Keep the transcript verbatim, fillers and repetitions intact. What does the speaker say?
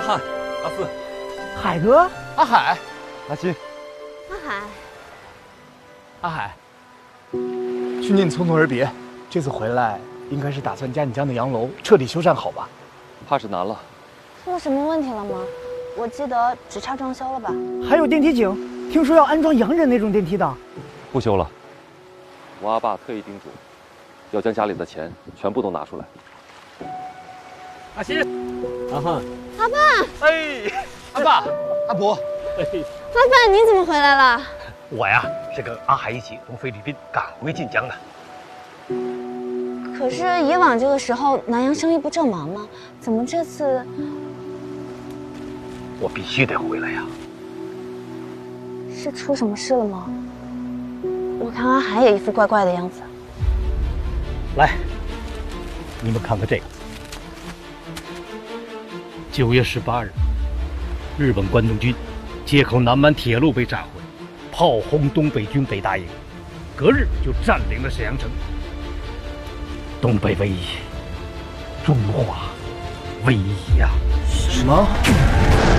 汉、阿四、 海哥、 阿海、 阿新、 阿海， 阿海， 去年匆匆而别，这次回来应该是打算将你家的洋楼彻底修缮好吧？ 怕是难了。 出了什么问题了吗？我记得只差装修了吧？ 还有电梯井，听说要安装洋人那种电梯的。 不修了，我阿爸特意叮嘱，要将家里的钱全部都拿出来。阿新、阿汉、 阿爸， 哎，阿爸、阿伯， 阿爸，你怎么回来了？ 我呀是跟阿海一起从菲律宾赶回晋江的。 可是以往这个时候南洋生意不正忙吗？怎么这次？ 我必须得回来呀。 是出什么事了吗？我看阿海也一副怪怪的样子。 来，你们看看这个。九月十八日，日本关东军借口南满铁路被炸毁，炮轰东北军北大营，隔日就占领了沈阳城。东北危，中华危呀！ 什么？